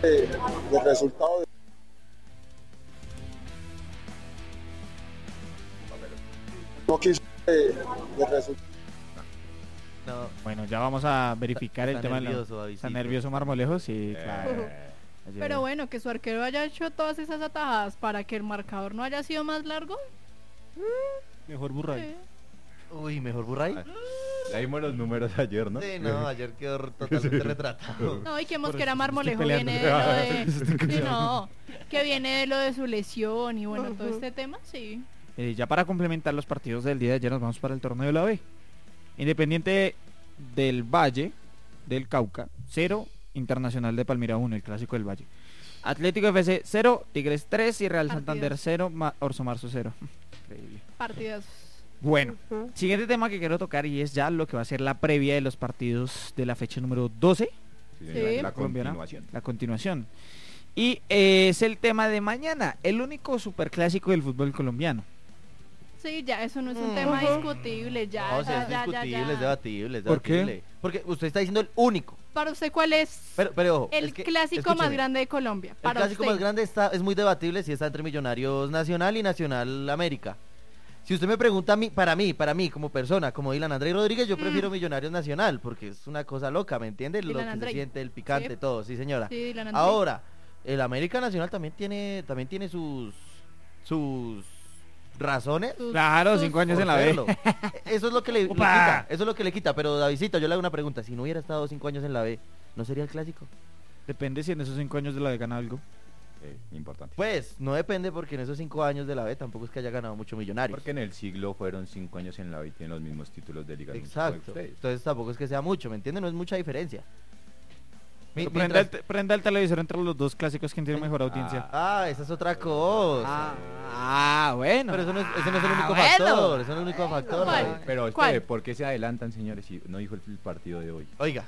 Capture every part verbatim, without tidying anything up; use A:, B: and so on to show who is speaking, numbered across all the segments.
A: eh, del resultado. De... No quiso eh, del resultado.
B: No.
C: Bueno, ya vamos a verificar
B: Está
C: el tema.
B: nervioso,
C: de la...
B: Davidcito.
C: ¿Está nervioso Marmolejo? Sí, claro.
D: Eh.
C: Ayer-
D: Pero bueno, que su arquero haya hecho todas esas atajadas para que el marcador no haya sido más largo.
C: Mejor burra.
D: Sí.
B: Uy, mejor Burray.
E: Ya vimos los números ayer, ¿no?
B: Sí, no, ayer quedó totalmente retratado.
D: No, y que
C: Por
D: Mosquera
C: eso
D: Marmolejo
C: estoy
D: viene de
C: peleando.
D: lo de...
C: Estoy
D: Sí,
C: peleando.
D: no, que viene de lo de su lesión y bueno, todo este tema, sí.
C: Eh, ya para complementar los partidos del día de ayer nos vamos para el torneo de la B. Independiente del Valle, del Cauca, cero, Internacional de Palmira uno, el clásico del Valle. Atlético F C cero, Tigres tres y Real
D: Partidos.
C: Santander cero, Ma- Orso Marzo cero. Increíble.
D: Partidas.
C: Bueno,
F: Ujú.
C: siguiente tema que quiero tocar y es ya lo que va a ser la previa de los partidos de la fecha número doce,
E: Sí,
D: Sí.
E: señora, la
C: colombiana,
E: continuación.
C: la continuación. Y eh, es el tema de mañana, el único superclásico del fútbol colombiano.
D: Sí, ya, eso no es un
F: Ujú.
D: tema discutible, ya,
B: No, sí,
D: ya,
B: es
D: ya, ya,
B: discutible,
D: ya.
B: es debatible, es
C: ¿Por qué?
B: debatible. Porque usted está diciendo el único.
D: Para usted, ¿cuál es
B: Pero, pero ojo,
D: el
B: es que,
D: clásico más
B: escúcheme,
D: grande de Colombia?
B: El
D: Para
B: clásico
D: usted.
B: más grande está, es muy debatible si está entre Millonarios Nacional y Nacional América. Si usted me pregunta a mí, para mí, para mí como persona, como Dylan André Rodríguez, yo
D: Mm.
B: prefiero Millonarios Nacional, porque es una cosa loca, ¿me entiende? Lo
D: Dylan
B: que
D: André.
B: se siente, el picante,
D: Sí.
B: todo, sí señora.
D: Sí, Dylan André.
B: Ahora, el América Nacional también tiene, también tiene sus, sus razones.
D: Sus-
C: Claro,
D: sus-
C: cinco años
B: por
C: en la B.
B: serlo. Eso es lo que le, le
C: Upa.
B: quita, eso es lo que le quita, pero Davidcito, yo le hago una pregunta, si no hubiera estado cinco años en la B, ¿no sería el clásico?
C: Depende si en esos cinco años de la B gana algo.
E: Eh, importante.
B: Pues, no depende porque en esos cinco años de la B tampoco es que haya ganado mucho Millonarios.
E: Porque en el siglo fueron cinco años en la B y tienen los mismos títulos de liga.
B: Exacto. Entonces tampoco es que sea mucho, ¿me entiendes? No es mucha diferencia. Mi-
C: Prenda,
B: mientras-
C: el, te- prenda el televisor entre los dos clásicos, ¿quién tiene mejor audiencia?
B: Ah, esa es otra cosa.
C: Ah, ah, bueno.
B: Pero eso no es, ese no es el
C: Ah,
B: único
C: bueno.
B: factor, ese no es el único factor.
D: ¿Cuál?
B: ¿no?
E: Pero
D: ¿Cuál?
E: espere, ¿por qué se adelantan, señores? Si no dijo el, el partido de hoy.
B: Oiga,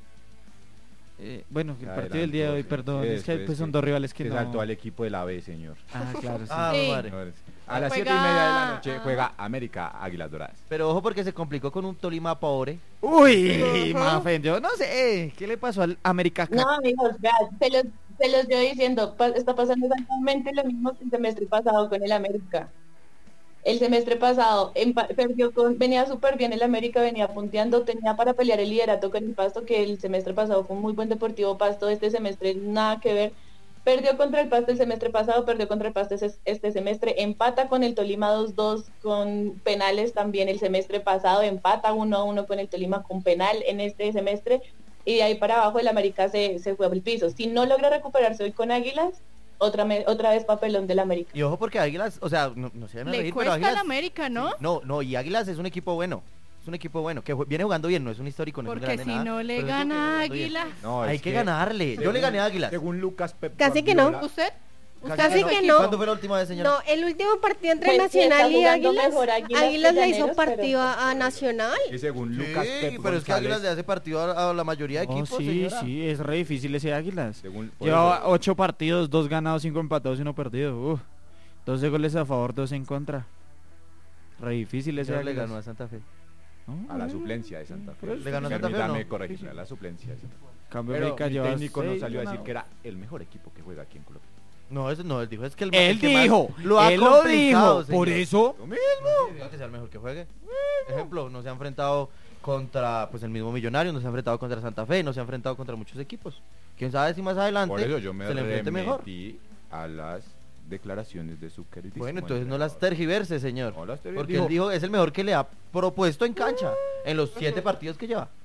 C: Eh, bueno, el
E: Se
C: partido del día de hoy,
E: adelantó,
C: perdón,
E: sí,
C: es que
E: es
C: pues son
E: que
C: dos rivales que
E: Se
C: no...
E: saltó al equipo de la B, señor.
C: Ah, claro, sí.
B: ah,
D: Sí.
B: madre.
E: Señores, A las
D: Juega-
E: siete y media de la noche
D: ah.
E: juega América Águilas Doradas.
B: Pero ojo porque se complicó con un Tolima pobre.
C: Uy,
F: Ujú.
C: Mafen, yo no sé, ¿qué le pasó al América?
G: No, amigos, vean, se los, se los yo diciendo, pa- está pasando exactamente lo mismo que el semestre pasado con el América. El semestre pasado empa- perdió con, venía súper bien el América, venía punteando, tenía para pelear el liderato con el Pasto, que el semestre pasado fue un muy buen Deportivo Pasto, este semestre nada que ver. Perdió contra el Pasto el semestre pasado, perdió contra el Pasto ese- este semestre, empata con el Tolima dos dos con penales también el semestre pasado, empata uno a uno con el Tolima con penal en este semestre, y de ahí para abajo el América se, se fue al piso. Si no logra recuperarse hoy con Águilas, otra, me- otra vez papelón del América.
B: Y ojo porque Águilas, o sea, no, no se van a
D: Le
B: reír, pero
D: cuesta
B: Águilas...
D: al América, ¿no?
B: No, no, y Águilas es un equipo bueno. Es un equipo bueno, que jue- viene jugando bien, no es un histórico, no es un
D: Porque
B: grande
D: si
B: nada,
D: no le
B: pero es un equipo que
D: gana
B: viene jugando bien.
D: Águila.
E: No,
B: Hay
E: es
B: que ganarle. Yo le
E: según-
B: gané a Águilas.
E: Según Lucas Pep
F: Casi que no.
E: Guardiola,
D: ¿Usted? ¿Usted
F: Casi
D: hace
F: que
D: su
F: no.
B: ¿Cuándo fue la última vez, señor?
F: No, el último partido entre
G: Pues sí, está
F: Nacional y
G: jugando
F: Águilas,
G: mejor Águilas
F: Águilas
G: que
F: le hizo
G: Llaneros,
F: partido
G: pero-
F: a, a Nacional.
E: Y según
B: Sí,
E: Lucas Pep
B: pero es que Águilas le
E: González,
B: hace partido a, a la mayoría de
C: Oh,
B: equipos,
C: sí,
B: señora.
C: sí, es re difícil ese Águilas.
E: según, por
C: Lleva
E: eso,
C: ocho partidos, dos ganados, cinco empatados y uno perdido. Uf, doce goles a favor, dos en contra. Re difícil ese
B: Señor le
C: Águilas.
B: ganó a Santa Fe.
C: ¿No?
E: a la suplencia de Santa Fe.
B: ¿Le ganó a Santa Fe o
E: Permítame
B: no?
E: corregirle, a la suplencia de Santa Fe.
C: Cambio
E: Pero
C: América
E: el
C: lleva
E: técnico no
C: seis
E: salió a decir
C: ganados.
E: que era el mejor equipo que juega aquí en Colombia.
B: No, eso no, él dijo, es que el
C: Él
B: el que más
C: dijo,
B: lo ha
C: él lo
B: complicado,
C: dijo, por
B: señor.
C: eso.
B: Lo mismo. No, que sea el mejor que juegue. Ejemplo, no se ha enfrentado contra pues el mismo Millonario, no se ha enfrentado contra Santa Fe, no se ha enfrentado contra muchos equipos. Quién sabe si más adelante
E: Por eso yo me
B: se le enfrente mejor.
E: remetí a las declaraciones de su queridísimo
B: Bueno, entonces no las
E: entrenador.
B: tergiverse, señor.
E: No las tergiverse.
B: Porque
E: Dijo-
B: él dijo es el mejor que le ha propuesto en cancha en los siete partidos que lleva.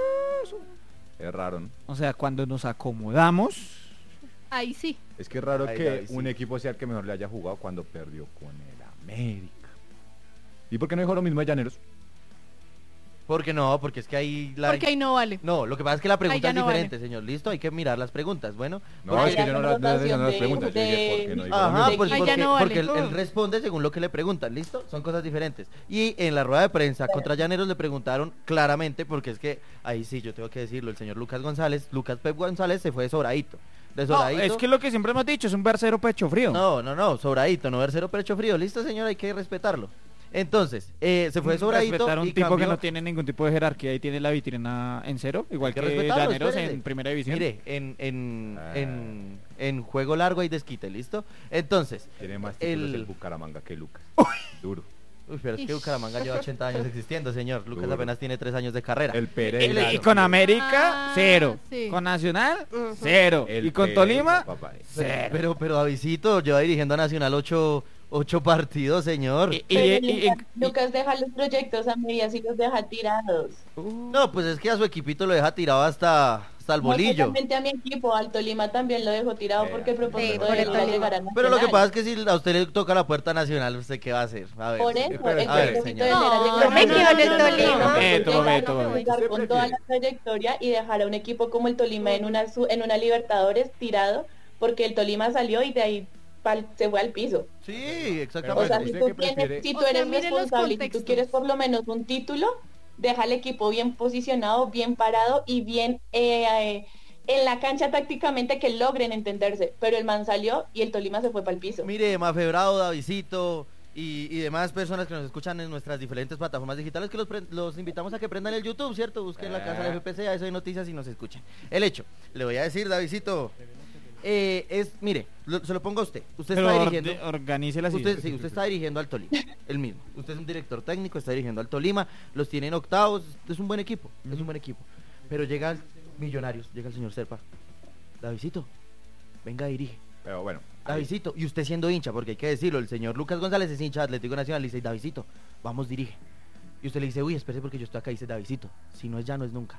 E: Es raro, ¿no?
C: O sea, cuando nos acomodamos,
D: Ahí sí.
E: Es que es raro
B: Ay,
E: que
B: David, sí.
E: un equipo sea el que mejor le haya jugado cuando perdió con el América. ¿Y por qué no dijo lo mismo de Llaneros?
B: Porque no, porque es que ahí la
D: Porque ahí no vale.
B: No, lo que pasa es que la pregunta
D: ya
B: es
D: no vale.
B: diferente, señor. Listo, hay que mirar las preguntas. Bueno,
E: No,
B: porque-
E: es que yo no las no las- no las
G: de-
E: preguntas. Yo dije, ¿por qué no dijo lo
B: Ajá,
E: mismo?
B: pues
D: Ahí ya
B: porque,
D: no vale.
B: porque él, él responde según lo que le preguntan, ¿listo? Son cosas diferentes. Y en la rueda de prensa contra Llaneros le preguntaron claramente, porque es que ahí sí yo tengo que decirlo, el señor Lucas González, Lucas Pep González se fue de sobradito. De
C: no,
B: sobradito.
C: es que lo que siempre hemos dicho es un versero pecho frío.
B: No, no, no, sobradito, no ver cero pecho frío. ¿Listo, señor? Hay que respetarlo. Entonces, eh, se fue sobradito
C: Respetar un
B: y
C: tipo
B: cambió.
C: que no tiene ningún tipo de jerarquía y tiene la vitrina en cero, igual
B: Hay
C: que,
B: que respetarlo,
C: Llaneros
B: espérese.
C: en primera división.
B: Mire, en, en,
E: Ah.
B: en, en juego largo hay desquite, ¿listo? Entonces,
E: Tiene más títulos
B: el-
E: el Bucaramanga que Lucas. Duro.
B: uy, pero es que
D: Ish.
B: Bucaramanga lleva ochenta años existiendo, señor. Lucas
E: Duro.
B: apenas tiene tres años de carrera.
E: El
C: Y,
E: Pereira.
C: y con América,
D: Ah,
C: cero.
D: sí.
C: Con Nacional,
F: Ujú.
C: cero.
E: El
C: y con
E: Pereira,
C: Tolima,
E: papá.
C: cero.
B: Pero, pero Davidcito lleva dirigiendo a Nacional ocho, ocho partidos, señor.
C: Y- y-
G: Pero
C: y- y-
G: Lucas, Lucas deja los proyectos a medias y los deja tirados.
B: No, pues es que a su equipito lo deja tirado hasta, hasta el
G: No
B: bolillo.
G: solamente a mi equipo, al Tolima también lo dejó tirado
E: Eh,
G: porque el propósito
F: sí,
G: de
F: por
G: él
F: el
G: era
F: Tolima.
G: llegar a
B: Pero lo que
G: Nacional.
B: pasa es que si a usted le toca la puerta nacional, ¿usted qué va a hacer? A ver.
G: Por eso,
E: Pero,
G: el
E: a ver,
G: propósito
B: señor.
G: de él era
D: No,
G: llegar
F: yo me
G: a
F: quedo en el
G: Nacional,
F: Tolima.
C: Momento,
G: llegar
C: momento,
G: a
C: momento.
G: jugar
E: ¿Usted
G: con toda la
E: prefiere?
G: trayectoria y dejar a un equipo como el Tolima en una su- en una Libertadores tirado porque el Tolima salió y de ahí pal- se fue al piso.
B: Sí,
G: O
B: exactamente.
G: sea,
E: ¿usted
G: si
E: qué
G: tú, tienes,
E: prefiere?
G: si tú
D: O sea,
G: eres
D: mire los
G: responsable y si tú
D: contextos.
G: quieres por lo menos un título, deja al equipo bien posicionado, bien parado y bien eh, eh, en la cancha tácticamente que logren entenderse. Pero el man salió y el Tolima se fue para el piso.
B: Mire, Mafebrado, Davidcito y, y demás personas que nos escuchan en nuestras diferentes plataformas digitales, que los, pre- los invitamos a que prendan el YouTube, ¿cierto? Busquen la casa de F P C, a eso hay noticias y nos escuchen. El hecho, le voy a decir, Davidito, eh, es, mire, lo- se lo pongo a usted. Usted
C: Pero
B: está
C: orde-
B: dirigiendo...
C: organice la
B: Usted, sí, usted está dirigiendo al Tolima, el mismo. Usted es un director técnico, está dirigiendo al Tolima, los tiene en octavos, es un buen equipo, es un buen equipo. Pero llega el Millonarios, llega el señor Serpa. Davidito, venga, dirige.
E: Pero bueno. ahí-
B: Davidito, y usted siendo hincha, porque hay que decirlo, el señor Lucas González es hincha de Atlético Nacional, le dice, Davidito, vamos, dirige. Y usted le dice, uy, espérese porque yo estoy acá, y dice, Davidito, si no es ya, no es nunca.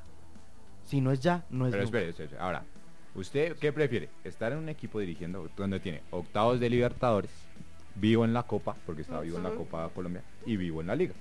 B: Si no es ya, no es
E: Pero
B: nunca.
E: espere, espere, espere. Ahora, ¿usted qué prefiere? ¿Estar en un equipo dirigiendo donde tiene octavos de Libertadores, vivo en la Copa, porque estaba vivo en la Copa Colombia, y vivo en la Liga?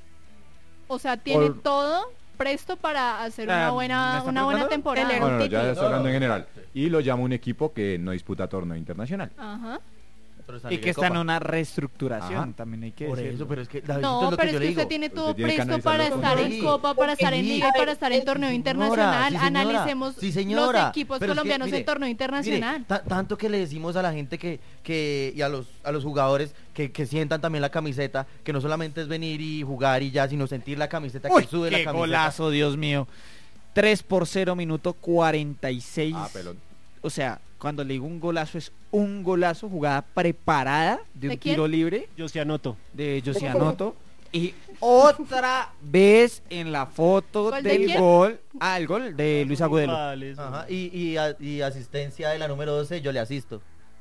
D: O sea, tiene
E: Por-
D: todo presto para hacer
C: Ah,
D: una
C: ¿me
D: buena,
C: está
D: una buena
C: preguntando?
D: temporada.
F: Tener
E: No,
F: un
E: no, no, ya
F: título.
E: estoy hablando en general. Y lo llama un equipo que no disputa torneo internacional.
D: Ajá.
B: Pero está
C: Y
B: en
C: que está en
B: Copa.
C: una reestructuración,
E: Ajá.
C: también hay que
B: Por
C: decirlo.
B: eso, pero es que Davidito
D: No,
B: es lo
D: pero
B: que yo
D: es
B: le
D: que
B: digo.
D: usted tiene
E: Usted
D: todo
E: tiene que
D: presto
E: analizar
D: para
E: los
D: estar en
B: Sí,
D: Copa, para estar en
B: sí.
D: Liga y para estar en
G: Sí,
D: torneo
B: señora,
D: internacional.
B: sí, señora.
D: Analicemos
B: Sí, señora.
D: los equipos
B: Pero es que,
D: colombianos
B: mire,
D: en torneo internacional.
B: Mire, ta- tanto que le decimos a la gente que, que y a los a los jugadores que, que sientan también la camiseta, que no solamente es venir y jugar y ya, sino sentir la camiseta,
C: Uy,
B: que sube la
C: qué
B: camiseta.
C: golazo, Dios mío. tres por cero, minuto cuarenta y seis.
E: Ah, pelón.
C: O sea, cuando le digo un golazo, es un golazo, jugada preparada de un
D: ¿De quién?
C: tiro libre
H: Yo sí anoto.
C: de Josianoto. Y otra vez en la foto
D: ¿Gol de
C: del
D: quién?
C: gol. Ah, el gol de Luis Agudelo.
H: Vale, eso.
B: Ajá, y, y, a- y asistencia de la número doce, yo le asisto.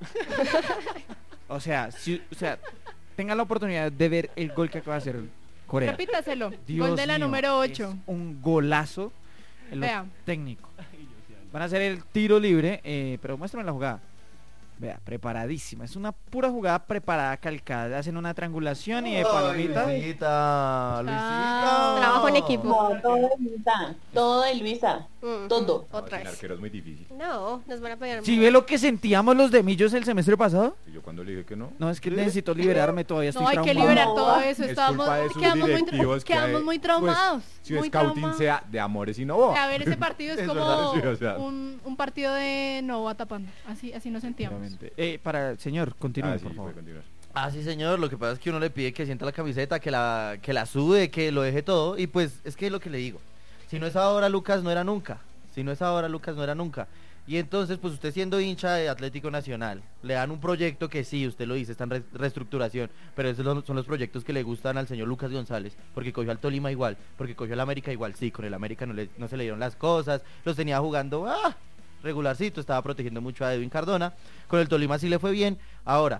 C: O sea, si, o sea, tengan la oportunidad de ver el gol que acaba de hacer Corea.
D: Repítaselo.
C: Dios
D: Gol de la
C: mío,
D: número
C: es
D: ocho.
C: un golazo en lo
D: Vea.
C: técnico. Van a hacer el tiro libre, eh, pero muéstrame la jugada. Vea, preparadísima. Es una pura jugada preparada, calcada. Hacen una triangulación y de palomita.
B: Ay, Luisita, Luisita.
F: Trabajo en equipo.
G: No, todo de Luisa, todo de Luisa,
F: Mm,
G: todo.
E: No,
F: Otra
E: sin
F: vez.
E: arquero es muy difícil.
F: No, nos van a pegar.
C: Si ve lo que sentíamos los de Millos el semestre pasado.
E: Y yo cuando le dije que no.
C: No, es que necesito liberarme, todavía estoy
D: No, hay que
C: traumado.
D: liberar
G: No,
D: todo eso.
E: es
D: Estábamos,
E: culpa de sus
D: quedamos, muy,
E: directivos
D: tra-
E: que
D: quedamos
E: hay-
D: muy
E: pues,
D: traumados.
E: Si
D: muy
E: scouting
D: traumados.
E: sea de Amores y Novoa.
D: A ver, ese partido es,
B: Es
D: como
B: verdad,
E: sí, o sea.
D: un, un partido de Nova tapando. Así, así nos sentíamos.
C: Efectivamente. Eh, para, señor, continúe,
E: Ah, sí,
C: por
E: puede
C: favor.
E: continuar.
B: Ah, sí, señor, lo que pasa es que uno le pide que sienta la camiseta, que la, que la sube, que lo deje todo, y pues es que es lo que le digo. Si no es ahora, Lucas, no era nunca. Si no es ahora, Lucas, no era nunca. Y entonces, pues usted siendo hincha de Atlético Nacional, le dan un proyecto que sí, usted lo dice, está en re- reestructuración, pero esos son- son los proyectos que le gustan al señor Lucas González, porque cogió al Tolima igual, porque cogió al América igual, sí, con el América no, le, no se le dieron las cosas, los tenía jugando, ah, regularcito, estaba protegiendo mucho a Edwin Cardona, con el Tolima sí le fue bien, ahora...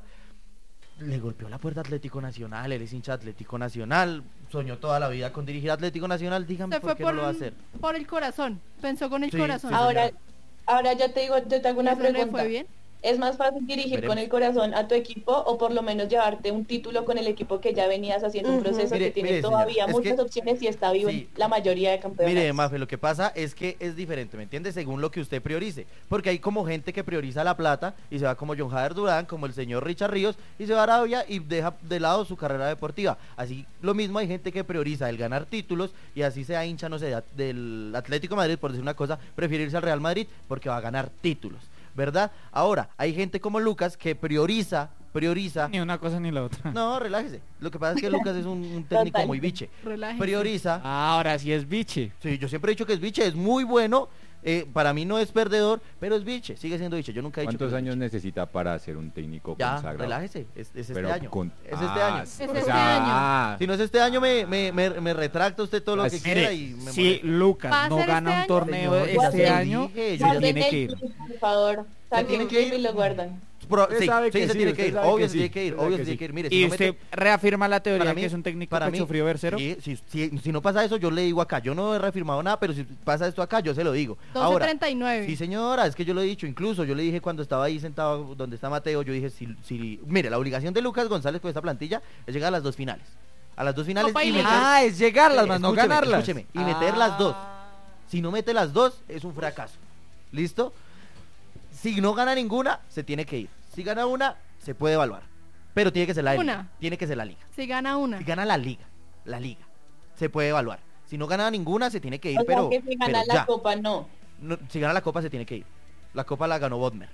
B: Le golpeó la puerta a Atlético Nacional, él es hincha de Atlético Nacional, soñó toda la vida con dirigir a Atlético Nacional, dígame
D: Se
B: por
D: fue
B: qué
D: por,
B: no lo va a hacer.
D: por el corazón. Pensó con el
B: Sí,
D: corazón.
B: sí,
G: Ahora,
B: señor.
G: ahora yo te digo, yo te hago una
D: ¿Eso le
G: pregunta.
D: fue bien?
G: ¿Es más fácil dirigir
B: Veremos.
G: con el corazón a tu equipo o por lo menos llevarte un título con el equipo que ya venías haciendo un
F: Ujú.
G: proceso
B: Mire,
G: que tiene
B: mire, señor,
G: todavía
B: es
G: muchas
B: que-
G: opciones y está vivo
B: sí.
G: en la mayoría de campeonatos?
B: Mire, Mafe, lo que pasa es que es diferente, ¿me entiende? Según lo que usted priorice. Porque hay como gente que prioriza la plata y se va como John Jader Durán, como el señor Richard Ríos, y se va a Arabia y deja de lado su carrera deportiva. Así, lo mismo hay gente que prioriza el ganar títulos y así sea hincha, no sé, de- del Atlético de Madrid, por decir una cosa, prefiere irse al Real Madrid porque va a ganar títulos, ¿verdad? Ahora, hay gente como Lucas que prioriza prioriza.
C: Ni una cosa ni la otra.
B: No, relájese. Lo que pasa es que Lucas es un, un técnico
G: Total.
B: muy biche.
D: Relájense.
B: Prioriza.
C: Ahora sí es biche.
B: Sí, yo siempre he dicho que es biche, es muy bueno. Eh, para mí no es perdedor, pero es biche, sigue siendo biche. Yo nunca he dicho
E: ¿Cuántos
B: que es
E: años
B: biche.
E: necesita para ser un técnico
B: Ya,
E: consagrado?
B: relájese, es, es este
E: Pero
B: año.
E: con-
B: Es este
E: Ah,
B: año.
E: sí,
D: Es
E: o
D: este
E: sea,
D: año.
E: ah,
B: Si no es este año, me, me, me, me retracta usted todo lo que
E: Así-
B: quiera
C: Mire,
B: y me
C: si
B: molesta.
C: Lucas
D: ¿Va a
C: no
D: ser
C: gana
D: este
C: un
D: año?
C: torneo
B: Señor, ya se
C: este
B: lo
C: año,
B: dije, yo
C: ya
B: ya
G: Guarden
C: tiene
G: el
C: que ir.
G: clip, por favor. Saquen
B: tiene
G: el
B: que
G: clip
B: ir.
G: y lo guardan.
B: Pro-
E: Usted
B: sí,
E: sabe
B: sí,
E: que
B: se
E: sí,
B: tiene
E: usted
B: que ir,
E: sabe
B: obvio
E: que
B: se tiene
E: sí,
B: que ir,
E: usted sabe
B: obvio
E: que
B: se tiene
E: sí.
B: que ir. Mire, si
C: Y
B: no
C: usted
B: mete-
C: reafirma la teoría
B: para
C: que
B: mí-
C: es un técnico
B: para
C: que
B: mí-
C: sufrió Bercero.
B: sí, si, si, si no pasa eso, yo le digo acá, yo no he reafirmado nada, pero si pasa esto acá, yo se lo digo.
D: doce
B: Ahora,
D: treinta y nueve.
B: sí señora, es que yo lo he dicho, incluso yo le dije cuando estaba ahí sentado donde está Mateo, yo dije, si, si, mire, la obligación de Lucas González con esta plantilla es llegar a las dos finales. A las dos finales
D: Copa y
B: y
D: Liga.
B: meter,
C: Ah, es llegarlas,
B: Eh,
C: más no
B: escúcheme,
C: ganarlas.
B: escúcheme, y meter las dos.
C: Ah.
B: Si no mete las dos, es un fracaso. ¿Listo? Si no gana ninguna, se tiene que ir. Si gana una, se puede evaluar. Pero tiene que ser la
D: Una.
B: liga. Tiene que ser la liga.
D: Si gana una.
B: Si gana la liga, la liga, se puede evaluar. Si no gana ninguna, se tiene que ir,
G: O sea
B: pero,
G: que si gana
B: pero
G: la
B: ya.
G: copa, no.
B: No, si gana la copa, se tiene que ir. La copa la ganó Bodmer.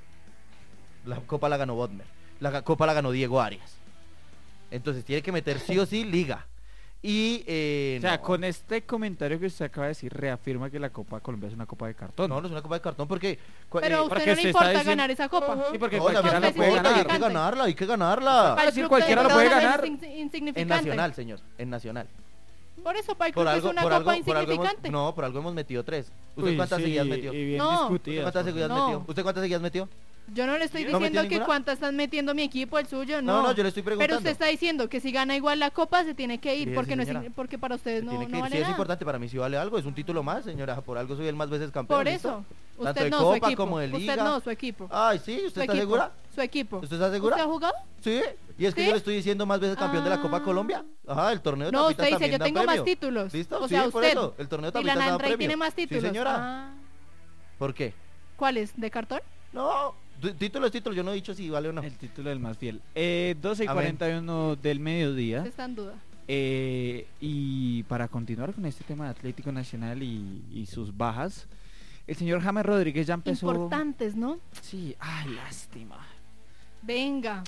B: La copa la ganó Bodmer. La ga- copa la ganó Diego Arias. Entonces tiene que meter sí o sí liga. Y eh,
C: O sea,
B: no,
C: con este comentario que usted acaba de decir, reafirma que la Copa Colombia es una copa de cartón.
B: no, no es una copa de cartón porque cu-
D: Pero a
B: eh,
D: usted
C: porque
D: no
C: usted
D: le
C: está
D: importa
C: diciendo-
D: ganar esa copa.
C: Sí, porque
B: no, la
C: cualquiera
B: verdad
C: la
B: no
C: puede
B: importa, y hay
C: ganar.
B: que ganarla, hay que ganarla.
D: Para el
C: sí,
D: club
C: cualquiera
D: de
C: la puede
D: Colombia
C: ganar.
D: es in-
B: En
D: insignificante.
B: Nacional, señor, en Nacional.
D: Por eso, para el
B: Por
D: club
B: algo,
D: es una
B: por
D: copa
B: algo, por algo hemos,
D: insignificante.
B: no, por algo hemos metido tres. ¿Usted
C: Uy,
B: cuántas
C: sí,
B: seguidas metió?
C: y bien
D: No.
B: ¿Usted
C: discutidas,
B: cuántas
C: por
B: seguidas
D: No.
B: metió? ¿Usted cuántas seguidas metió?
D: Yo no le estoy
B: ¿No metió
D: diciendo que
B: ninguna?
D: cuántas están metiendo mi equipo, el suyo, no.
B: No, no, yo le estoy
D: Pero
B: preguntando.
D: usted está diciendo que si gana igual la copa se tiene que ir,
B: Sí,
D: porque
B: sí,
D: no es,
B: señora.
D: in- porque para ustedes
B: Se
D: no,
B: tiene que
D: no
B: ir.
D: vale
B: Sí, es
D: nada.
B: importante, para mí sí vale algo, es un título más, señora, por algo soy el más veces campeón.
D: Por
B: ¿listo?
D: eso,
B: Tanto
D: usted
B: de
D: no, su
B: Copa
D: equipo.
B: como de
D: Usted
B: Liga.
D: no, su equipo.
B: Ay, sí,
D: Su
B: ¿usted está
D: equipo,
B: segura?
D: Su equipo.
B: ¿Usted está segura?
D: ¿Usted ha jugado?
B: Sí, y es que
D: ¿Sí?
B: yo le estoy diciendo más veces campeón de la Copa
D: Ah.
B: Colombia. Ajá, el torneo de
D: No,
B: tapitas
D: usted dice,
B: también
D: yo
B: dan
D: tengo más
B: premio.
D: títulos.
B: ¿Listo?
D: O
B: Sí,
D: sea,
B: por
D: usted.
B: eso, el torneo de tapitas
D: Dylan
B: da
D: Andrei
B: premio.
D: tiene más
B: Sí,
D: títulos.
B: señora.
D: Ah,
B: ¿Por qué?
D: ¿cuáles? ¿De cartón?
B: No, t- título es título, yo no he dicho si vale o no.
C: El título del más fiel. Eh, doce y
B: Amén.
C: cuarenta y uno del mediodía.
D: Está en duda.
C: Eh, y para continuar con este tema de Atlético Nacional y, y sus bajas, el señor James Rodríguez ya empezó.
D: Importantes, ¿no?
C: Sí, ay, lástima.
D: Venga.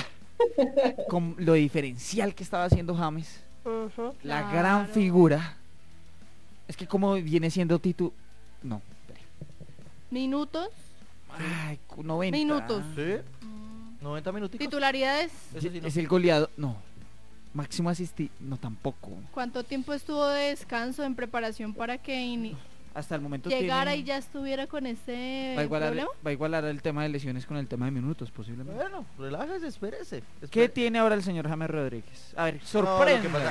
C: Con lo diferencial que estaba haciendo James,
F: Ujú.
C: la
D: Claro.
C: gran figura. Es que como viene siendo Titu. No, espere.
D: Minutos.
C: Ay, cu- noventa.
D: Minutos.
B: Sí,
D: Mm,
B: noventa minutos.
D: Titularidades.
B: Eso sí no.
C: Es el goleador. No. Máximo asisti. No, tampoco.
D: ¿Cuánto tiempo estuvo de descanso en preparación para que ini-
C: Hasta el momento
D: llegara
C: tiene-
D: y ya estuviera con ese
C: va a, igualar,
D: problema?
C: va a igualar el tema de lesiones con el tema de minutos, posiblemente.
B: Bueno, relájese, espérese.
C: ¿Qué
B: espere.
C: tiene ahora el señor James Rodríguez? A ver,
B: No, lo que
C: sorprende.
B: pasa-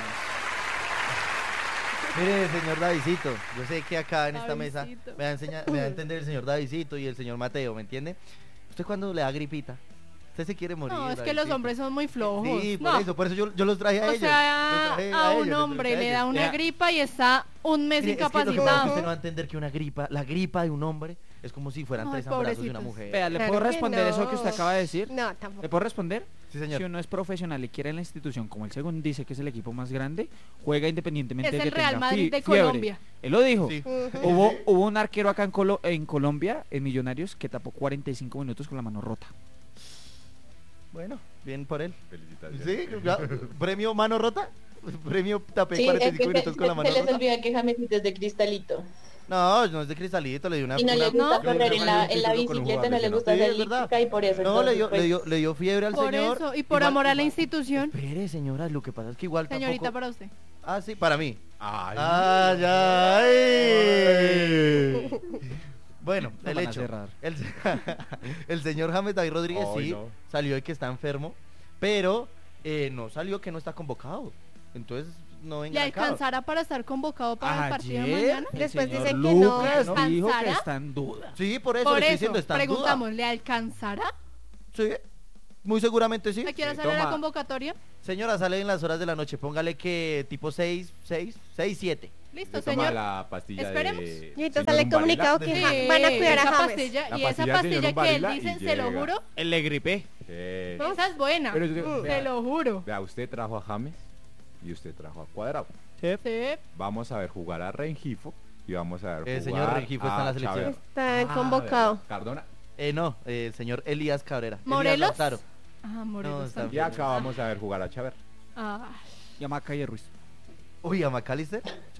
B: Mire, señor Davidito, yo sé que acá en esta mesa
D: Davidcito.
B: me va, a enseñar, me va a entender el señor Davidito y el señor Mateo, ¿me entiende? ¿Usted cuando le da gripita? ¿Usted se quiere morir?
D: No, es que los
B: Davidcito?
D: hombres son muy flojos.
B: Sí, por
D: No.
B: eso, por eso yo, yo los traje a
D: O
B: ellos.
D: sea,
B: los traje
D: a
B: ellos,
D: un
B: los
D: hombre
B: traje a
D: le da
B: ellos.
D: una
C: Vea.
D: gripa y está un mes
B: Mire, es que lo que pasa es que
D: incapacitado.
B: usted no va a entender que una gripa, la gripa de un hombre es como si fueran
D: Ay,
B: tres abrazos de una
D: pobrecitos.
B: mujer.
C: Vea, ¿le
F: Claro
C: puedo
F: que
C: responder eso que usted
F: no.
C: acaba de decir?
F: No,
C: ¿Le
F: tampoco.
C: puedo responder?
B: Sí, señor.
C: Si uno es profesional y quiere en la institución, como el segundo dice que es el equipo más grande, juega independientemente
D: Es
C: de
D: el
C: que
D: Real
C: tenga
D: Madrid
C: fi-
D: de
C: fiebre.
D: Colombia.
C: Él lo dijo.
B: Sí.
F: Ujú.
C: Hubo, hubo un arquero acá en, Colo- en Colombia, en Millonarios, que tapó cuarenta y cinco minutos con la mano rota.
B: Bueno, bien por él.
E: Felicitaciones.
B: Sí, ya, premio mano rota, premio tapé
G: Sí, es
B: cuarenta y
G: que
B: cinco
G: se,
B: minutos con la
G: se
B: mano
G: les
B: rota.
G: olvida que Jamesito es de cristalito.
B: No, no es de cristalito, le dio una...
G: Y no le
B: una-
G: gusta
D: No.
G: correr en la,
E: Yo
G: en la
E: creo que con un
G: bicicleta, no le
E: jugador
G: gusta
B: Sí,
G: hacer
B: es verdad.
G: elíptica y por eso.
B: No, le
G: entonces,
B: dio,
G: pues,
B: le, dio, le dio fiebre al
D: Por
B: señor.
D: eso, y por
B: Igual-
D: amor a la
B: igual-
D: institución.
B: Espere, señora, lo que pasa es que igual
D: Señorita,
B: tampoco...
D: para usted.
B: Ah, sí, para mí.
E: Ay.
B: Ay, ay. Bueno,
C: No
B: el
C: van a
B: hecho.
C: cerrar.
B: El, el señor James David Rodríguez
E: Ay,
B: sí
E: no.
B: salió de que está enfermo, pero eh, no salió que no está convocado. Entonces, no
D: ¿Le
B: venga
D: alcanzará para estar convocado para el partido de
C: Ayer,
D: mañana?
C: el
F: Después
C: señor
F: dicen que no.
C: Lucas
B: ¿no?
C: dijo que
D: ¿Alcanzará?
C: está en duda.
B: Sí, por eso
D: Por
B: le estoy
D: eso,
B: diciendo, está en duda.
D: preguntamos, ¿le alcanzará?
B: Sí, muy seguramente sí.
D: ¿A qué hora
E: Sí,
D: sale la
E: toma.
D: convocatoria?
B: Señora, sale en las horas de la noche, póngale que tipo seis, seis, seis, siete.
D: Listo,
E: Se toma
D: señor.
E: la pastilla
D: Esperemos.
E: de...
F: Y entonces
E: señor
F: sale
E: Umbarela.
F: comunicado que
D: Sí,
F: ja- van a cuidar a
D: esa
F: James.
D: pastilla,
E: La
D: y esa
E: pastilla del
D: pastilla
E: señor
D: que él
E: Umbarela y
D: dicen, se lo
E: llega.
D: juro,
C: El le gripé.
E: Sí.
D: esa es buena.
E: Pero usted-
F: Mm.
D: Se
E: vea,
D: lo juro.
E: vea, usted trajo a James y usted trajo a Cuadrado.
D: Sí.
E: Vamos a ver jugar a Rengifo y vamos a ver
B: El
E: jugar
B: señor Rengifo está en la
E: a
B: selección.
E: Chávez.
F: Está
E: Ah,
F: convocado.
E: verdad. Cardona.
B: Eh, no, eh, el señor Elías Cabrera. Elías
D: ¿Morelos?
B: Lautaro.
D: Ah, Morelos
B: No, está
D: también.
E: Y acá vamos a ver jugar a Chaver.
D: Ah,
C: Y a Maca y a Ruiz.
B: Uy, a McAllister.
C: Sí.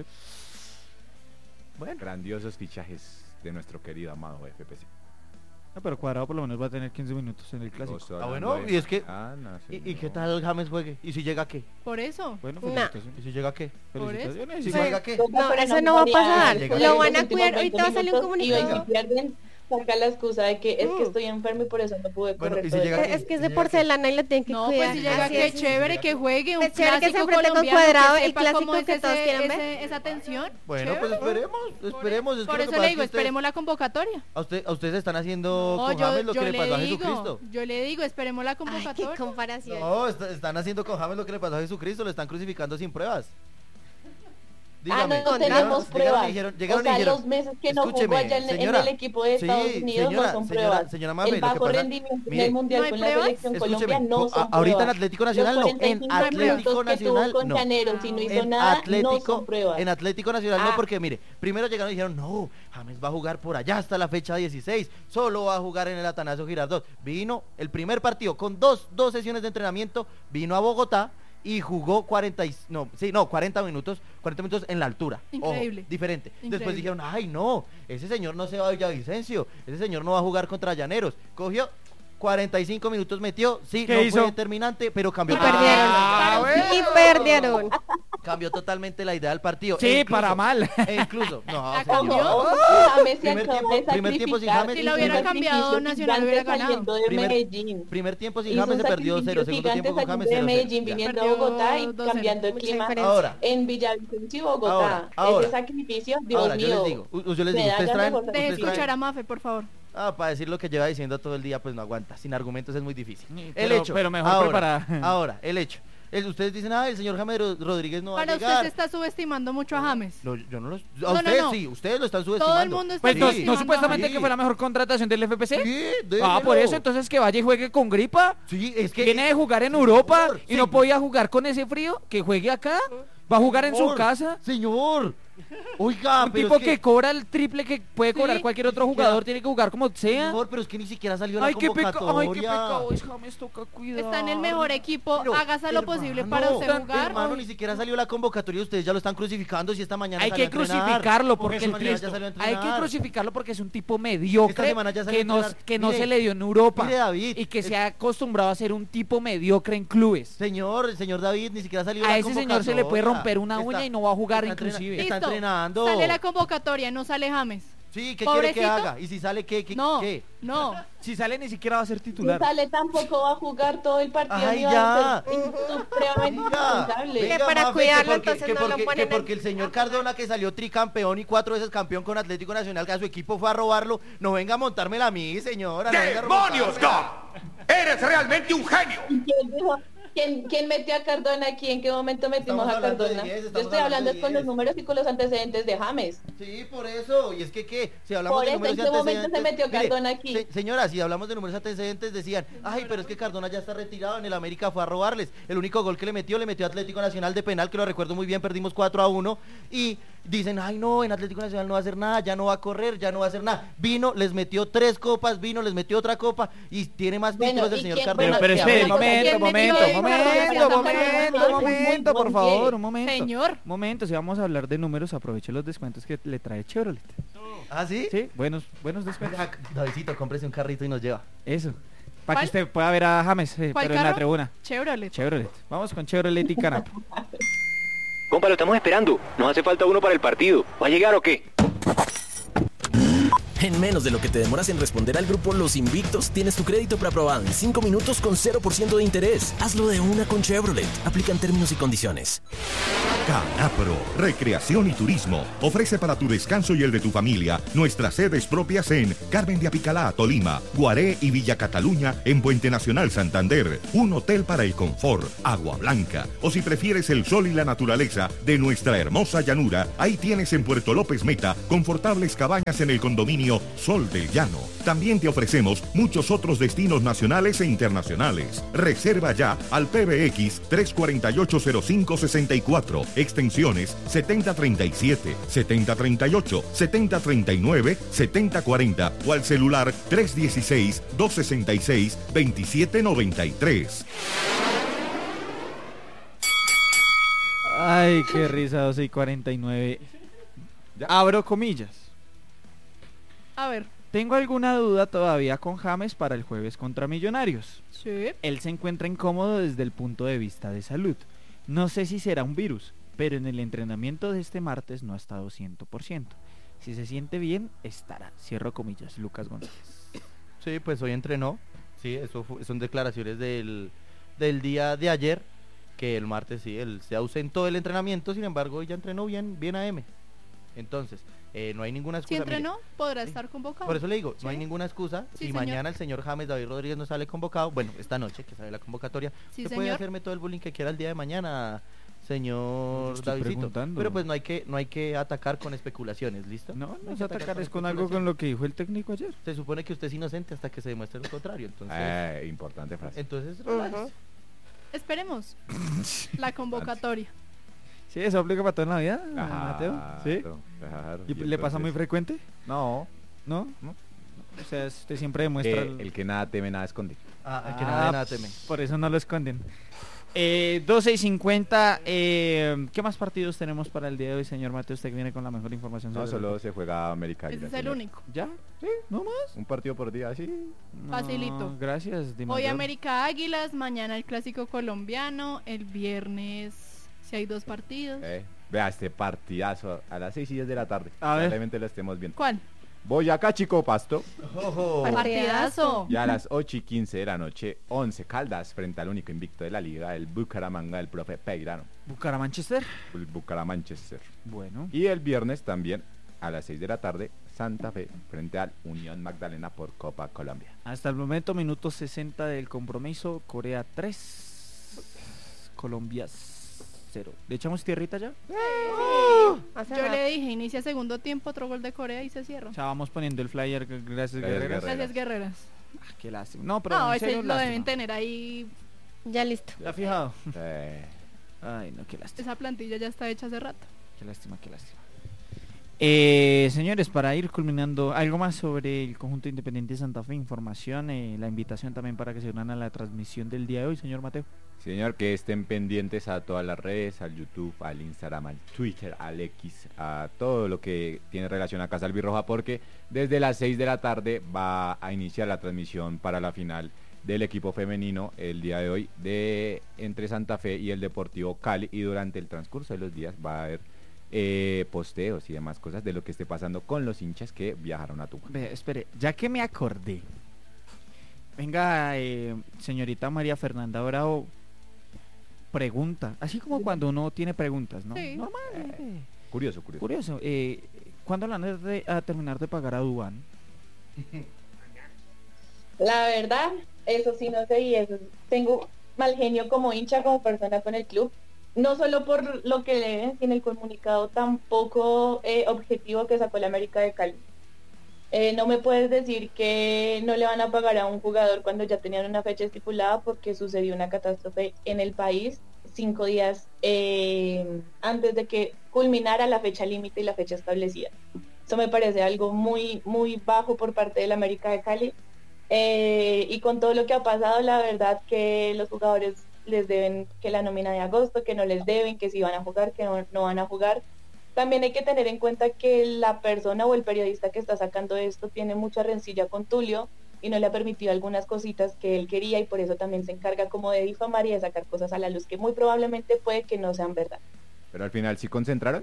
B: Bueno,
E: Grandiosos fichajes de nuestro querido amado F P C.
C: No, pero Cuadrado por lo menos va a tener quince minutos en el clásico.
E: Estoy
B: Ah,
E: hablando
B: bueno,
E: de-
B: y es que-
E: Ah, no,
B: ¿y, y
E: señor.
B: qué tal James juegue? ¿Y si llega qué?
D: por eso.
C: Bueno,
F: Nah.
C: felicitaciones.
B: ¿Y si llega qué?
D: Por eso.
C: Felicitaciones.
B: ¿Y
C: sí.
B: si juega qué?
F: No,
G: Pero
F: eso no va a pasar.
B: llega-
F: Lo van
G: los
F: a
G: últimos
F: cuidar. Ahorita va a salir un
G: veinte minutos,
F: comunicado.
G: Y si pierden, saca la excusa de que es que estoy enfermo y por eso no pude
B: Bueno,
G: correr
B: ¿y si
G: todo el
B: llega
G: día.
F: Es que es de
B: Llega que-
F: porcelana y lo tienen que
D: No,
F: cuidar.
D: pues si llega
F: Así
D: que
F: es.
D: chévere que juegue un
F: Es chévere que se
D: clásico
F: enfrente con
D: colombiano,
F: Cuadrado,
D: que
F: el
D: sepa
F: clásico
D: cómo es
F: que todos
D: ese-
F: quieren ver.
D: ese- esa tensión.
B: Bueno,
D: Chévere.
B: pues esperemos, esperemos. Es
D: Por
B: que lo
D: eso
B: que
D: le
B: pasa
D: digo,
B: es que ustedes-
D: esperemos la convocatoria.
B: A usted, a ustedes están haciendo
D: No,
B: con
D: yo,
B: James lo
D: yo
B: que le
D: le
B: pasó a
D: digo,
B: Jesucristo.
D: yo le digo, esperemos la
F: Ay,
D: convocatoria.
F: qué comparación.
B: No, est- están haciendo con James lo que le pasó a Jesucristo, lo están crucificando sin pruebas.
G: Ah, no,
F: Dígame,
G: tenemos
B: llegaron-
G: pruebas.
B: llegaron y dijeron- llegaron
G: o
B: y
G: sea,
B: dijeron,
G: los meses que no jugó
B: escúcheme,
G: allá en, en
B: señora.
G: el equipo de
B: Sí,
G: Estados Unidos
B: señora,
G: no son
B: señora,
G: pruebas.
B: señora Mame,
G: el
B: lo que
G: bajo
B: pasa-
G: rendimiento en
B: mire,
G: el Mundial
D: ¿no hay
G: con la
D: pruebas?
G: selección
B: Escúcheme,
G: Colombia no
B: co-
G: son
B: a- ahorita en
G: pruebas.
B: Atlético Nacional
G: Los
B: no, en
G: cuarenta y cinco
B: Atlético
G: minutos que
B: Nacional
G: tuvo con
B: no.
G: Llaneros y no hizo
B: En
G: nada, no
B: Atlético,
G: son pruebas.
B: en Atlético Nacional no,
G: Ah.
B: porque mire, primero llegaron y dijeron, no, James va a jugar por allá hasta la fecha dieciséis, solo va a jugar en el Atanasio Girardot. Vino el primer partido con dos, dos sesiones de entrenamiento, vino a Bogotá y jugó cuarenta y, no, sí, no, cuarenta minutos, cuarenta minutos en la altura. Ojo,
D: Increíble.
B: diferente. Después
D: Increíble.
B: dijeron, ay no, ese señor no se va a Villavicencio, ese señor no va a jugar contra Llaneros. Cogió cuarenta y cinco minutos, metió, sí,
C: ¿Qué
B: no
C: hizo?
B: fue determinante, pero cambió,
F: Y perdieron.
B: Ah, bueno.
F: Y perdieron.
B: cambió totalmente la idea del partido.
C: Sí,
B: E incluso-
C: para mal.
B: E incluso, no,
D: La
B: señor.
D: cambió.
G: Ojo, James se
B: Primer
G: acaba
B: tiempo-
G: de
B: primer tiempo sin
G: sacrificar,
B: James.
D: Si lo hubiera
G: hizo un
D: cambiado,
G: sacrificio
D: Nacional
G: gigante
D: hubiera ganado.
G: saliendo de
B: Primer-
G: Medellín.
B: Primer tiempo sin
G: Hizo
B: James
G: un
B: se perdió
G: sacrificio
B: cero, segundo
G: gigante
B: tiempo con James
G: saliendo de
B: cero,
G: Medellín,
B: cero.
G: viniendo
D: Perdió
G: a Bogotá y
D: dos cero.
G: cambiando el
F: Mucha
G: clima
F: diferencia.
B: Ahora,
G: en Villavicencio y Bogotá.
B: Ahora, ahora.
G: Ese sacrificio, Dios
B: ahora yo
G: mío.
B: les digo, u- yo les digo,
G: medalla
B: ustedes
G: de
B: traen,
G: fuerza
D: Deje
B: ustedes
D: escuchar
B: traen,
D: a Mafe, por favor.
B: ah, para decir lo que lleva diciendo todo el día, pues no aguanta, sin argumentos es muy difícil. el
C: Pero-
B: hecho,
C: pero mejor
B: ahora,
C: preparada.
B: ahora, el hecho, el- ustedes dicen, ah, el señor James Ro- Rodríguez no va
D: Para
B: a
D: usted
B: llegar.
D: se está subestimando mucho a James.
B: No, yo no los, a
D: No, no,
B: ustedes
D: no.
B: sí, ustedes lo están subestimando.
D: Todo el mundo está
C: Pues no,
B: Sí.
C: no supuestamente
B: Sí.
C: que fue la mejor contratación del F P C.
B: Sí,
C: Ah,
B: déjelo.
C: por eso entonces que vaya y juegue con gripa.
B: Sí, es que
C: Viene de jugar en Europa
B: Señor,
C: y no
B: señor.
C: podía jugar con ese frío. Que juegue acá. Va a jugar en su
B: Señor,
C: casa.
B: Señor. Oiga,
C: Un
B: pero
C: tipo
B: es
C: que... cobra el triple que puede
D: Sí.
C: cobrar cualquier otro jugador. Tiene que jugar como sea.
B: Señor, pero es que ni siquiera salió
C: Ay,
B: la
C: qué pecado.
B: convocatoria.
C: Ay, qué pecado. Es James, toca cuidar.
D: Está en el mejor equipo,
B: Pero,
D: hágase lo posible para
B: hermano,
D: usted jugar.
B: Hermano, ni siquiera salió la convocatoria, ustedes ya lo están crucificando si esta mañana
C: Hay
B: salió
C: que
B: a entrenar.
C: crucificarlo
B: Porque
C: porque
B: esta
C: el
B: mañana ya
C: Cristo.
B: salió a
C: Hay que
B: entrenar.
C: crucificarlo porque es un tipo
B: Esta
C: mediocre
B: semana ya salió
C: que,
B: a
C: no,
B: entrenar.
C: que no
B: Mire,
C: se le dio en Europa
B: mire, David,
C: y que
B: es-
C: se ha acostumbrado a ser un tipo mediocre en clubes.
B: Señor, el señor David ni siquiera salió
C: A
B: la
C: ese señor se le puede
B: convocatoria.
C: romper una uña y no va a jugar
B: está entrena-
C: inclusive.
B: Está
D: Listo.
B: entrenando.
D: Sale la convocatoria, no sale James.
B: Sí, ¿qué
D: Pobrecito.
B: quiere que haga? Y si sale, ¿qué? ¿Qué?
D: No,
B: ¿Qué?
D: no.
C: Si sale ni siquiera va a ser
G: Si
C: titular.
G: sale tampoco va a jugar todo el partido.
B: Ay,
G: ni va
B: ya.
G: a ser supremamente
B: Venga,
G: responsable.
F: Que para
B: Mafe,
F: cuidarlo,
B: porque-
F: entonces
B: que
F: no lo
B: porque,
F: ponen
B: que porque
F: en-
B: el señor Cardona, que salió tricampeón y cuatro veces campeón con Atlético Nacional, que a su equipo fue a robarlo, no venga a montármela a mí, señora. No venga a
H: ¡Demonios,
B: rontármela.
H: God! ¡Eres realmente un genio!
G: ¿Quién, dijo- quién- quién metió a Cardona aquí? ¿En qué momento metimos
B: Estamos
G: a
B: hablando de
G: Cardona?
B: diez,
G: Yo
B: estamos
G: estoy hablando
B: hablando de
G: con los
B: diez.
G: números y con los antecedentes de James.
B: Sí, por eso. Y es que, ¿qué? Si hablamos
G: Por
B: de
G: eso,
B: números
G: ¿en
B: y
G: qué momento se
B: antecedentes...
G: metió Cardona aquí?
B: se- señora, si hablamos de números y antecedentes, decían, ay, pero es que Cardona ya está retirado, en el América fue a robarles. El único gol que le metió, le metió a Atlético Nacional de penal, que lo recuerdo muy bien, perdimos cuatro a uno. Y dicen, ay, no, en Atlético Nacional no va a hacer nada, ya no va a correr, ya no va a hacer nada. Vino, les metió tres copas, vino, les metió otra copa y tiene más
G: Bueno,
B: títulos del
G: ¿y
B: señor
G: quién-
B: Cardona.
C: Pero, pero
G: Sí,
C: espere,
G: una cosa,
C: momento,
G: ¿quién
C: momento,
G: metió ahí
C: momento,
G: Cardona?
C: momento,
G: Cardona
C: momento,
G: es muy
C: por
G: buen
C: favor,
G: pie.
C: un momento.
D: Señor.
C: Momento, si vamos a hablar de números, aproveche los descuentos que le trae Chevrolet.
B: ¿Ah, sí?
C: Sí, buenos, buenos descuentos.
B: Venga, Davidcito, cómprese un carrito y nos lleva.
C: Eso. Para que
D: ¿Cuál?
C: usted pueda ver a James, eh,
D: ¿Cuál
C: pero en la
D: carro?
C: tribuna.
D: Chevrolet.
C: Chevrolet. Vamos con Chevrolet y Canap.
I: Compa, lo estamos esperando. Nos hace falta uno para el partido. ¿Va a llegar o qué?
J: En menos de lo que te demoras en responder al grupo Los Invictos, tienes tu crédito preaprobado en cinco minutos con cero por ciento de interés. Hazlo de una con Chevrolet. Aplican términos y condiciones.
K: Canapro, Recreación y Turismo, ofrece para tu descanso y el de tu familia nuestras sedes propias en Carmen de Apicalá, Tolima, Guaré y Villa Cataluña en Puente Nacional, Santander, un hotel para el confort, agua blanca, o si prefieres el sol y la naturaleza de nuestra hermosa llanura, ahí tienes en Puerto López Meta confortables cabañas en el condominio condominio Sol del Llano. También te ofrecemos muchos otros destinos nacionales e internacionales. Reserva ya al P B X tres cuatro ocho cero cinco seis cuatro, extensiones setenta treinta y siete, setenta treinta y ocho, setenta treinta y nueve, setenta cuarenta o al celular tres uno seis, dos seis seis, dos siete nueve tres.
C: Ay, qué risa, doce y cuarenta y nueve. Abro comillas.
D: A ver.
C: Tengo alguna duda todavía con James para el jueves contra Millonarios.
D: Sí.
C: Él se encuentra incómodo desde el punto de vista de salud. No sé si será un virus, pero en el entrenamiento de este martes no ha estado cien por ciento. Si se siente bien, estará. Cierro comillas, Lucas González.
B: Sí, pues hoy entrenó. Sí, eso fue- son declaraciones del, del día de ayer, que el martes sí, él se ausentó del entrenamiento, sin embargo, hoy ya entrenó bien, bien a M. Entonces, eh, no hay ninguna
D: Si
B: excusa. mire.
D: entrenó, podrá estar convocado.
B: Por eso le digo,
D: Sí.
B: no hay ninguna excusa.
D: Sí,
B: si
D: señor.
B: mañana el señor James David Rodríguez no sale convocado, bueno, esta noche que sale la convocatoria,
D: Sí,
B: usted puede
D: señor.
B: hacerme todo el bullying que quiera el día de mañana, señor
C: Estoy
B: Davidcito.
C: preguntando.
B: Pero pues no hay que no hay que atacar con especulaciones, ¿listo?
C: No,
B: hay
C: no
B: que
C: se atacar es con algo
B: especulaciones.
C: con lo que dijo el técnico ayer.
B: Se supone que usted es inocente hasta que se demuestre lo contrario, entonces.
E: Eh, importante frase.
B: Entonces,
F: Ujú.
B: relax.
D: Esperemos la convocatoria.
C: Sí, eso aplica para toda la vida,
E: Claro,
C: Mateo. ¿Sí?
E: claro.
C: ¿Y le pasa muy
E: entonces-
C: frecuente?
E: No.
C: ¿No?
E: No.
C: O sea, usted siempre demuestra...
E: Eh, el que nada teme, nada esconde.
B: Ah, el que
C: Ah,
B: nada de nada teme.
C: Por eso no lo esconden. Eh, doce y cincuenta, eh, ¿qué más partidos tenemos para el día de hoy, señor Mateo? Usted que viene con la mejor información.
E: No,
C: sobre
E: solo
C: el-
E: se juega América.
D: Ese
E: Águila,
D: es el
E: señor.
D: único.
C: ¿Ya? ¿Sí? ¿No más?
E: Un partido por día, sí.
C: No,
D: Facilito.
C: Gracias, Di
D: Hoy
C: Mayor.
D: América Águilas, mañana el clásico colombiano, el viernes si hay dos partidos.
E: Eh, vea este partidazo a las seis y diez de la tarde.
C: A ver.
E: Probablemente lo estemos viendo.
D: ¿Cuál?
E: Boyacá Chico Pasto.
B: Ojo.
D: Partidazo.
E: Y a las ocho y quince de la noche, once Caldas frente al único invicto de la liga, el Bucaramanga, el profe Peirano.
C: Bucaramanga-Manchester.
E: El Bucaramanchester.
C: Bueno.
E: Y el viernes también, a las seis de la tarde, Santa Fe frente al Unión Magdalena por Copa Colombia.
C: Hasta el momento, minuto sesenta del compromiso. Corea tres, Colombia cero. ¿Le echamos tierrita ya?
F: Hace
D: Yo
F: rato.
D: le dije, inicia segundo tiempo, otro gol de Corea y se cierra.
C: Ya vamos poniendo el flyer. Gracias,
E: Gracias,
C: Guerreras.
E: Guerreras.
D: Gracias, guerreras.
C: Ah, qué lástima. No, pero
D: No,
C: en
D: ese
C: serio,
D: lo
C: lástima.
D: deben tener ahí.
F: Ya listo.
C: ¿Te has fijado?
E: Eh,
C: Ay, no, qué lástima.
D: Esa plantilla ya está hecha hace rato.
C: Qué lástima, qué lástima. Eh, señores, para ir culminando, algo más sobre el conjunto Independiente de Santa Fe, información, eh, la invitación también para que se unan a la transmisión del día de hoy, señor Mateo.
E: señor, que estén pendientes a todas las redes, al YouTube, al Instagram, al Twitter, al X, a todo lo que tiene relación a Casa Albirroja, porque desde las seis de la tarde va a iniciar la transmisión para la final del equipo femenino el día de hoy de entre Santa Fe y el Deportivo Cali, y durante el transcurso de los días va a haber eh, posteos y demás cosas de lo que esté pasando con los hinchas que viajaron a Tucumán.
C: Ve, espere, ya que me acordé, venga, eh, señorita María Fernanda Bravo, pregunta, así como cuando uno tiene preguntas, ¿no?
D: Sí.
C: Normal. eh,
E: Curioso, curioso.
C: Curioso, eh, ¿cuándo la van a de- a terminar de pagar a Dubán?
G: La verdad, eso sí no sé, y eso tengo mal genio como hincha, como persona con el club, no solo por lo que le ven, sino el comunicado tan poco eh, objetivo que sacó la América de Cali. Eh, no me puedes decir que no le van a pagar a un jugador cuando ya tenían una fecha estipulada, porque sucedió una catástrofe en el país cinco días eh, antes de que culminara la fecha límite y la fecha establecida. Eso me parece algo muy, muy bajo por parte de la América de Cali. Eh, y con todo lo que ha pasado, la verdad que los jugadores les deben que la nómina de agosto, que no les deben, que si van a jugar, que no, no van a jugar. También hay que tener en cuenta que la persona o el periodista que está sacando esto tiene mucha rencilla con Tulio y no le ha permitido algunas cositas que él quería, y por eso también se encarga como de difamar y de sacar cosas a la luz que muy probablemente puede que no sean verdad.
E: Pero al final sí concentraron.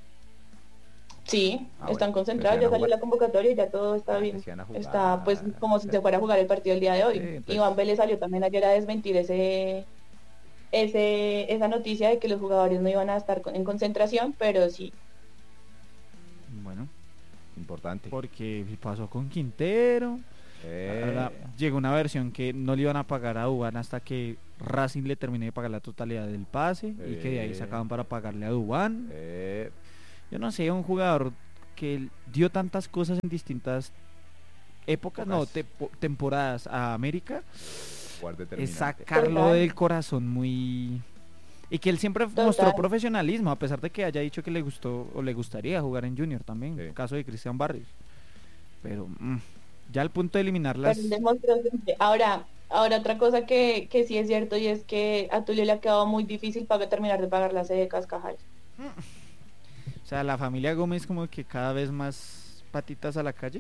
G: Sí,
E: Ah,
G: están
E: bueno,
G: concentrados,
E: pues
G: ya
E: iban a
G: salió
E: jugar.
G: la convocatoria y ya todo está
E: Ah,
G: bien.
E: pues iban a jugar.
G: Está pues como si se fuera a jugar el partido el día de hoy.
E: Sí, entonces-
G: Iván Vélez salió también ayer a desmentir ese, ese esa noticia de que los jugadores no iban a estar con- en concentración, pero sí.
C: Bueno,
E: Importante.
C: porque pasó con Quintero.
E: Eh,
C: Ahora, llegó una versión que no le iban a pagar a Dubán hasta que Racing le termine de pagar la totalidad del pase y que de ahí
E: Eh.
C: sacaban para pagarle a Dubán.
E: eh,
C: Yo no sé, un jugador que él dio tantas cosas en distintas épocas, no, te- temporadas a América,
E: Jugar
C: es
E: determinante.
C: sacarlo
G: Total.
C: del corazón muy... Y que él siempre
G: Total.
C: mostró profesionalismo, a pesar de que haya dicho que le gustó o le gustaría jugar en Junior también,
E: Sí.
C: el caso de Cristian Barrios. Pero mm, ya al punto de eliminar las...
G: Pero él demostró siempre. Ahora, ahora otra cosa que, que sí es cierto y es que a Tulio le ha quedado muy difícil para terminar de pagar la sede de Cascajal.
C: O sea, la familia Gómez como que cada vez más patitas a la calle.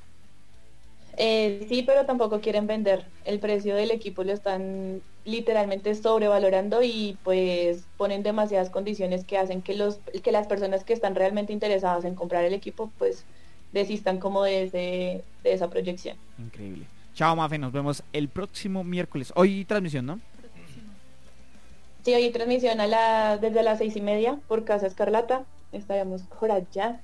G: Eh, sí, pero tampoco quieren vender. El precio del equipo lo están literalmente sobrevalorando y pues ponen demasiadas condiciones que hacen que los que las personas que están realmente interesadas en comprar el equipo pues desistan como de ese de esa proyección.
C: Increíble. Chao, Mafe, nos vemos el próximo miércoles. Hoy transmisión, ¿no?
G: Sí, hoy hay transmisión a la, desde las seis y media por Casa Escarlata. Estaremos por allá.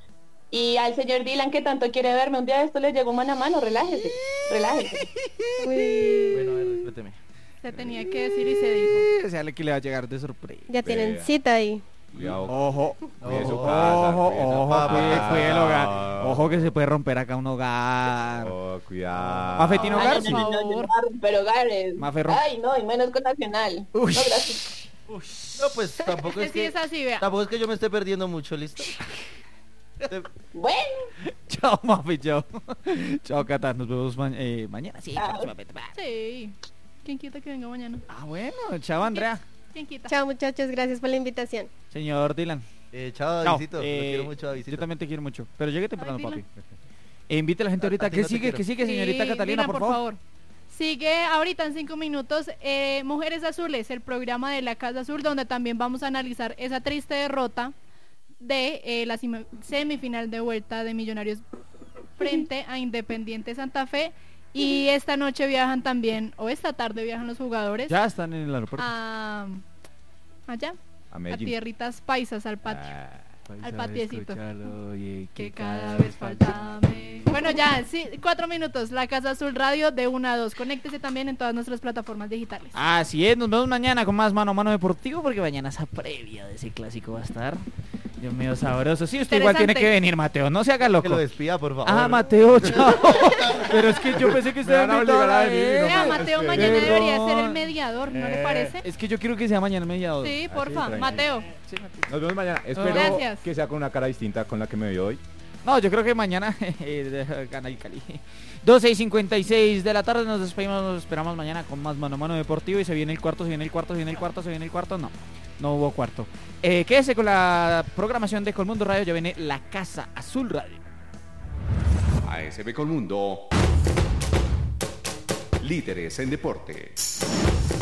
G: Y al señor Dylan que tanto quiere verme, un día de esto le llegó mano a mano, relájese, relájese.
B: Bueno, a ver, respéteme.
D: Se tenía que decir y se dijo.
C: O sea, que le va a llegar de sorpresa.
F: Ya tienen
E: Vea.
F: cita ahí.
E: Cuidado.
C: Ojo,
E: Cuide su
C: ojo,
E: casa,
C: ojo,
E: cuide su
C: ojo,
E: casa.
C: cuide, cuide el hogar. Ojo que se puede romper acá un hogar.
E: Oh, cuidado.
C: Mafe, ¿tiene
G: Ay,
C: hogar?
G: no,
C: Sí.
G: no, no, no, no, pero hogares.
C: Mafe, rom-
G: Ay, no, y menos con Nacional.
C: Uy.
G: No, gracias.
B: No, pues tampoco es
D: Sí,
B: que
D: es así, vea.
B: tampoco es que yo me esté perdiendo mucho, ¿listo? Te-
G: Bueno,
C: Chao, Mafe, chao. Chao, Cata, nos vemos ma- eh, mañana. Sí,
G: Chao.
C: próximamente. Bye.
D: Sí. ¿Quién quita que venga mañana?
C: Ah, bueno, chao, Andrea.
D: ¿Quién quita?
F: Chao muchachos, gracias por la invitación.
C: Señor Dylan.
B: eh, chao,
C: Chao.
B: Davidito.
C: Eh,
B: Lo quiero mucho, Davidito.
C: Yo también te quiero mucho. Pero llegue temprano,
D: Ay,
C: papi.
D: Dylan.
C: E invite a la gente
B: A-
C: ahorita.
B: a ti
C: ¿Qué
B: no te
C: sigue?
B: quiero.
C: ¿Qué sigue, señorita
D: Sí,
C: Catalina,
D: Dylan,
C: por favor?
D: Sigue ahorita en cinco minutos eh, Mujeres Azules, el programa de la Casa Azul, donde también vamos a analizar esa triste derrota de eh, la semi- semifinal de vuelta de Millonarios frente a Independiente Santa Fe. Y esta noche viajan también, o esta tarde viajan los jugadores
C: Ya están en el aeropuerto.
D: a allá,
E: A
D: a
E: Medellín.
D: tierritas paisas, al patio.
E: Ah,
D: al patiecito.
C: Escúchalo, oye,
D: Que cada vez falta me- Bueno, ya, sí, cuatro minutos. La Casa Azul Radio de una a dos. Conéctese también en todas nuestras plataformas digitales.
C: Así es, nos vemos mañana con más Mano a Mano Deportivo, porque mañana esa previa de ese clásico va a estar. Dios mío, sabroso. Sí, usted igual tiene
D: Interesante.
C: que venir, Mateo, no se haga
B: Que
C: loco.
B: lo despida, por favor.
C: Ah, Mateo, chao. Pero es que yo pensé que usted
E: Me van a
C: invitado
E: obligar a
C: él.
E: venir, no
D: Vea,
E: me-
D: Mateo
E: es que-
D: mañana
C: Perdón.
D: debería ser el mediador, ¿no le
E: Eh.
D: parece?
C: Es que yo quiero que sea mañana mediador.
D: Sí, porfa,
E: tranquilo.
D: Mateo.
C: Sí, Mateo.
E: Nos vemos mañana. Espero
D: Gracias.
E: que sea con una cara distinta con la que me vio hoy.
C: No, yo creo que mañana eh, gana el Cali. doce y cincuenta y seis de la tarde nos despedimos, nos esperamos mañana con más Mano a Mano Deportivo y se viene el cuarto, se viene el cuarto, se viene el cuarto, se viene el cuarto, no, no hubo cuarto. Eh, quédese con la programación de Colmundo Radio, ya viene La Casa Azul Radio.
H: A S B Colmundo. Líderes en deporte.